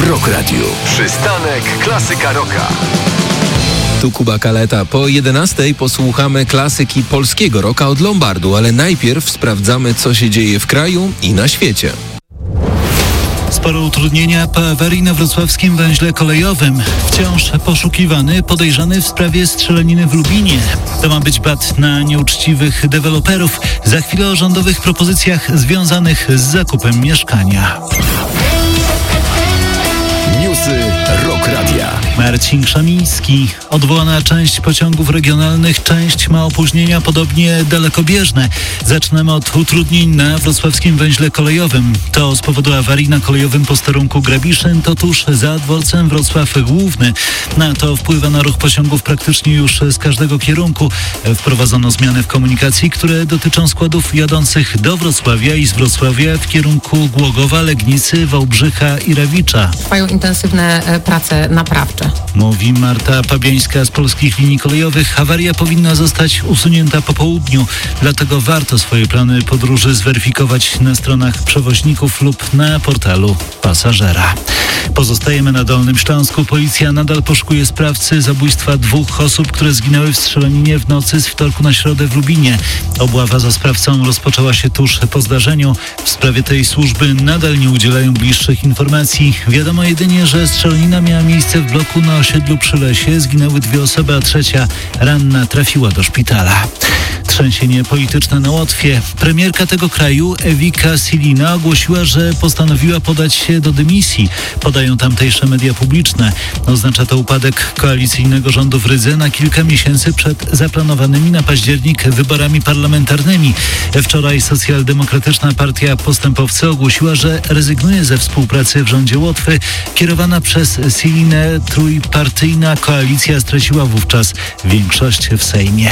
Rock Radio. Przystanek Klasyka Rocka. Tu Kuba Kaleta. Po 11:00 posłuchamy klasyki polskiego rocka od Lombardu, ale najpierw sprawdzamy, co się dzieje w kraju i na świecie. Sporo utrudnienia po awarii na wrocławskim węźle kolejowym. Wciąż poszukiwany, podejrzany w sprawie strzelaniny w Lubinie. To ma być bat na nieuczciwych deweloperów. Za chwilę o rządowych propozycjach związanych z zakupem mieszkania. Newsy Rock Radia. Marcin Krzemiński. Odwołana część pociągów regionalnych, część ma opóźnienia podobnie dalekobieżne. Zaczynamy od utrudnień na wrocławskim węźle kolejowym. To z powodu awarii na kolejowym posterunku Grabiszyn, to tuż za dworcem Wrocław Główny. Na to wpływa na ruch pociągów praktycznie już z każdego kierunku. Wprowadzono zmiany w komunikacji, które dotyczą składów jadących do Wrocławia i z Wrocławia w kierunku Głogowa, Legnicy, Wałbrzycha i Rawicza. Trwają intensywne prace naprawcze. Mówi Marta Pabiańska z Polskich Linii Kolejowych. Awaria powinna zostać usunięta po południu, dlatego warto swoje plany podróży zweryfikować na stronach przewoźników lub na portalu pasażera. Pozostajemy na Dolnym Śląsku. Policja nadal poszukuje sprawcy zabójstwa 2 osób, które zginęły w strzelaninie w nocy z wtorku na środę w Lubinie. Obława za sprawcą rozpoczęła się tuż po zdarzeniu. W sprawie tej służby nadal nie udzielają bliższych informacji. Wiadomo jedynie, że strzelanina miała miejsce w bloku na osiedlu przy Lesie. Zginęły 2 osoby, a trzecia ranna trafiła do szpitala. Trzęsienie polityczne na Łotwie. Premierka tego kraju, Ewika Silina, ogłosiła, że postanowiła podać się do dymisji. Podają tamtejsze media publiczne. Oznacza to upadek koalicyjnego rządu w Rydze na kilka miesięcy przed zaplanowanymi na październik wyborami parlamentarnymi. Wczoraj Socjaldemokratyczna Partia Postępowcy ogłosiła, że rezygnuje ze współpracy w rządzie Łotwy. Kierowana przez Silinę trójpartyjna koalicja straciła wówczas większość w Sejmie.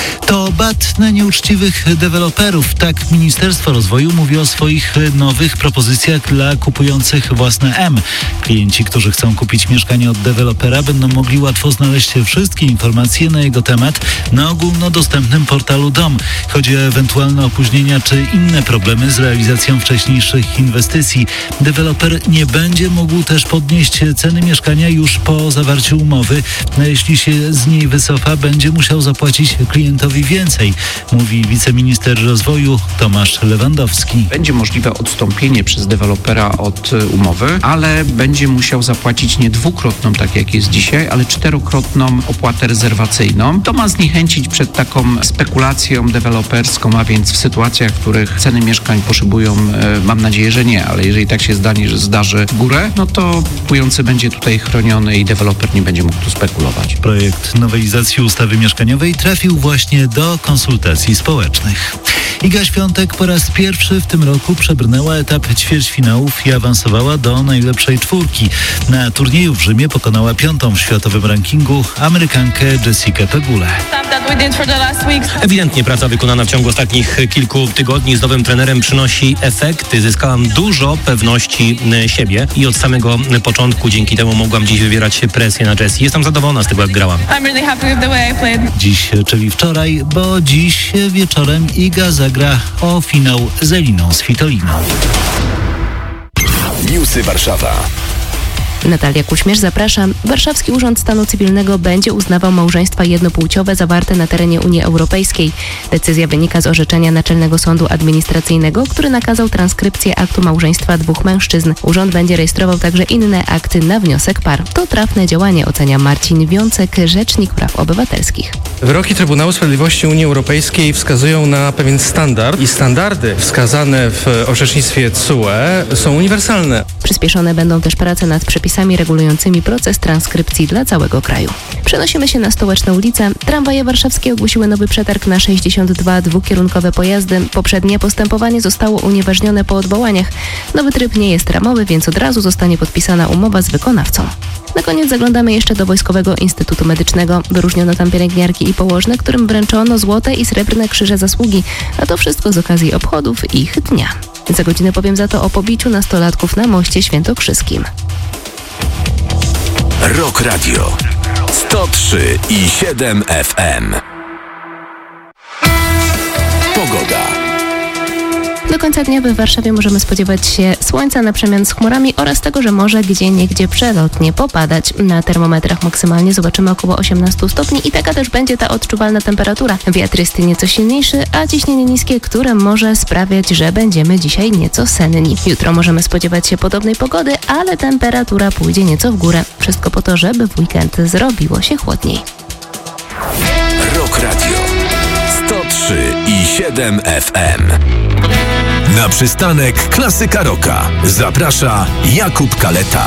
To bat na nieuczciwych deweloperów. Tak Ministerstwo Rozwoju mówi o swoich nowych propozycjach dla kupujących własne M. Klienci, którzy chcą kupić mieszkanie od dewelopera, będą mogli łatwo znaleźć wszystkie informacje na jego temat na ogólnodostępnym portalu DOM. Chodzi o ewentualne opóźnienia czy inne problemy z realizacją wcześniejszych inwestycji. Deweloper nie będzie mógł też podnieść ceny mieszkania już po zawarciu umowy. Jeśli się z niej wycofa, będzie musiał zapłacić klientowi więcej, mówi wiceminister rozwoju Tomasz Lewandowski. Będzie możliwe odstąpienie przez dewelopera od umowy, ale będzie musiał zapłacić nie 2-krotną, tak jak jest dzisiaj, ale 4-krotną opłatę rezerwacyjną. To ma zniechęcić przed taką spekulacją deweloperską, a więc w sytuacjach, w których ceny mieszkań poszybują, mam nadzieję, że nie, ale jeżeli tak się zdarzy w górę, no to kupujący będzie tutaj chroniony i deweloper nie będzie mógł tu spekulować. Projekt nowelizacji ustawy mieszkaniowej trafił właśnie do konsultacji społecznych. Iga Świątek po raz pierwszy w tym roku przebrnęła etap ćwierćfinałów i awansowała do najlepszej 4. Na turnieju w Rzymie pokonała 5. w światowym rankingu Amerykankę Jessikę Pegulę. Ewidentnie praca wykonana w ciągu ostatnich kilku tygodni z nowym trenerem przynosi efekty. Zyskałam dużo pewności siebie i od samego początku dzięki temu mogłam dziś wywierać presję na Jessie. Jestem zadowolona z tego, jak grałam. Dziś, czyli wczoraj, bo dziś wieczorem Iga zagra o finał z Eliną Svitoliną. Newsy Warszawa. Natalia Kuśmierz, zapraszam. Warszawski Urząd Stanu Cywilnego będzie uznawał małżeństwa jednopłciowe zawarte na terenie Unii Europejskiej. Decyzja wynika z orzeczenia Naczelnego Sądu Administracyjnego, który nakazał transkrypcję aktu małżeństwa 2 mężczyzn. Urząd będzie rejestrował także inne akty na wniosek par. To trafne działanie, ocenia Marcin Wiącek, rzecznik praw obywatelskich. Wyroki Trybunału Sprawiedliwości Unii Europejskiej wskazują na pewien standard i standardy wskazane w orzecznictwie TSUE są uniwersalne. Przyspieszone będą też prace nad przepisami regulującymi proces transkrypcji dla całego kraju. Przenosimy się na Stołeczną ulicę. Tramwaje warszawskie ogłosiły nowy przetarg na 62 dwukierunkowe pojazdy. Poprzednie postępowanie zostało unieważnione po odwołaniach. Nowy tryb nie jest ramowy, więc od razu zostanie podpisana umowa z wykonawcą. Na koniec zaglądamy jeszcze do Wojskowego Instytutu Medycznego. Wyróżniono tam pielęgniarki i położne, którym wręczono złote i srebrne krzyże zasługi, a to wszystko z okazji obchodów ich dnia. Za godzinę powiem za to o pobiciu nastolatków na moście świętokrzyskim. Rock Radio 103,7 FM. Pogoda. Do końca dnia w Warszawie możemy spodziewać się słońca na przemian z chmurami oraz tego, że może gdzieniegdzie przelotnie popadać. Na termometrach maksymalnie zobaczymy około 18 stopni i taka też będzie ta odczuwalna temperatura. Wiatr jest nieco silniejszy, a ciśnienie niskie, które może sprawiać, że będziemy dzisiaj nieco senni. Jutro możemy spodziewać się podobnej pogody, ale temperatura pójdzie nieco w górę. Wszystko po to, żeby w weekend zrobiło się chłodniej. Rock Radio 103,7 FM. Na przystanek Klasyka Rocka zaprasza Jakub Kaleta.